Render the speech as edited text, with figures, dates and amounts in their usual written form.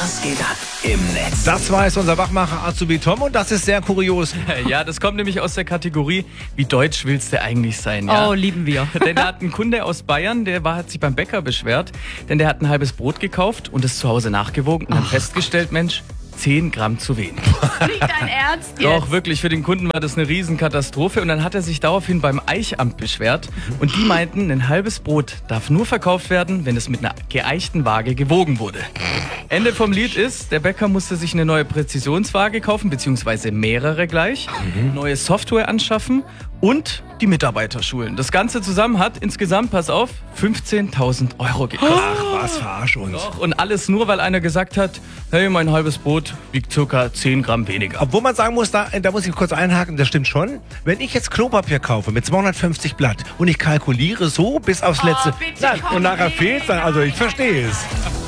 Was geht ab im Netz? Das weiß unser Wachmacher Azubi Tom und das ist sehr kurios. Ja, das kommt nämlich aus der Kategorie, wie deutsch willst du eigentlich sein? Ja? Oh, lieben wir. Denn da hat ein Kunde aus Bayern, hat sich beim Bäcker beschwert, denn der hat ein halbes Brot gekauft und es zu Hause nachgewogen und dann festgestellt, Mensch, 10 Gramm zu wenig. Nicht dein Ernst jetzt? Doch, wirklich, für den Kunden war das eine Riesenkatastrophe und dann hat er sich daraufhin beim Eichamt beschwert und die meinten, ein halbes Brot darf nur verkauft werden, wenn es mit einer geeichten Waage gewogen wurde. Ende vom Lied ist, der Bäcker musste sich eine neue Präzisionswaage kaufen, beziehungsweise mehrere gleich, neue Software anschaffen und die Mitarbeiter schulen. Das Ganze zusammen hat insgesamt, pass auf, 15.000 € gekostet. Ach was, verarsch uns. Doch, und alles nur, weil einer gesagt hat, hey, mein halbes Brot wiegt circa 10 Gramm weniger. Obwohl man sagen muss, da muss ich kurz einhaken, das stimmt schon. Wenn ich jetzt Klopapier kaufe mit 250 Blatt und ich kalkuliere so bis aufs letzte bitte, und nachher fehlt dann, also ich verstehe es.